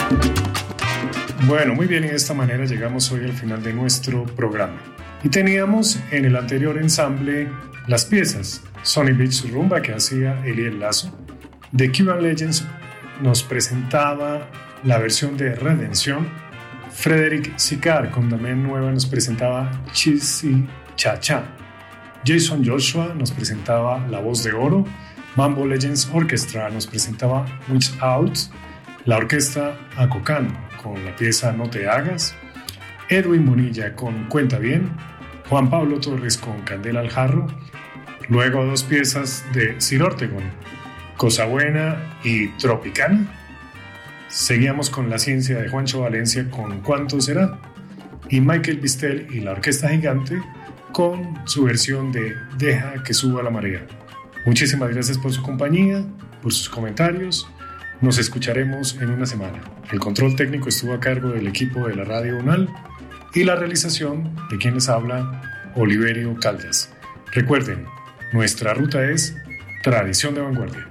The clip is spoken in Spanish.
Bueno, muy bien, y de esta manera llegamos hoy al final de nuestro programa. Y teníamos en el anterior ensamble las piezas. Sonny Beach Rumba, que hacía Eliel Lazo. The Cuban Legends nos presentaba la versión de Redención. Frederick Sicard con Damén Nueva nos presentaba Cheesy Cha Cha. Jason Joshua nos presentaba La Voz de Oro. Mambo Legends Orchestra nos presentaba Witch Out. La orquesta Acocán con la pieza No Te Hagas. Edwin Bonilla con Cuenta Bien. Juan Pablo Torres con Candela al Jarro. Luego dos piezas de Ciro Ortegón, Cosa Buena y Tropicana. Seguíamos con La Ciencia de Juancho Valencia con ¿Cuánto será? Y Michael Bistel y la Orquesta Gigante con su versión de Deja que suba la marea. Muchísimas gracias por su compañía, por sus comentarios. Nos escucharemos en una semana. El control técnico estuvo a cargo del equipo de la Radio UNAL y la realización de quien les habla, Oliverio Caldas. Recuerden, nuestra ruta es Tradición de Vanguardia.